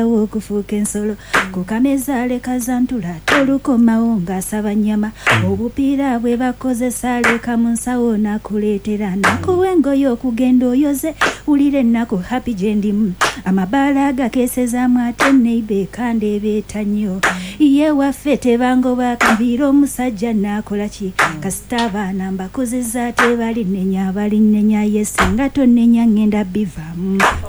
okufuuka ensolo kukameza leka zantula tolukomawo ng'asaba nnyama obupiira bwe bakozesa leka mu nsawo nakuleetera nakuwa engoye okugenda oyoze wulira ennaku happy gye ndimu amabaala gakeesezaamu ate neibe kandeebeeta nnyo ye waffe tebangoba kabiira omusajja naakola ki kasita abaana mbakozeza ate balinnenya yese nga tonnenya ngenda bivaamu